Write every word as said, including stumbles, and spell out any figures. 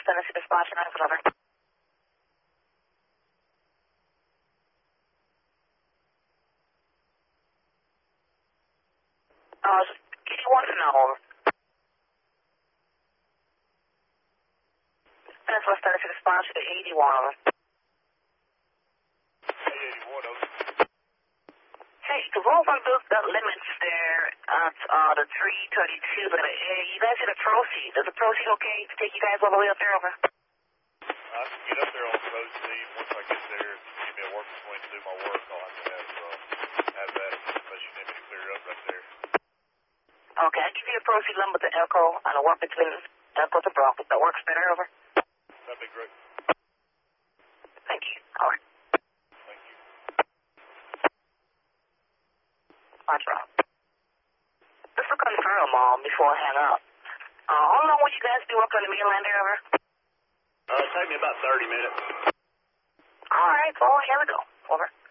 Tennessee Dispatch, nine foot over. Uh, eighty-one to now, over. That's West Tennessee Dispatch to eighty-one, over. eighty-one, over. Hey, the rollback bill got limits there at uh, the three thirty-two letter A. You guys see the proceed. Is the proceed okay to take you guys all the way up there, over? I can get up there on the proceed. Once I get there, give me a working point to do my work. I'll have to have, uh, have that unless you need me to clear up right there. Okay, I'll give you a proceed number to Elko and a work between Elko to Brock. If that works better, over? That'd be great. Thank you. All right. Thank you. That's right. Just to confirm, um, before I hang up, uh, how long will you guys be working on the mainland there, over? Uh, it'll take me about thirty minutes. All right, well, here we go. Over.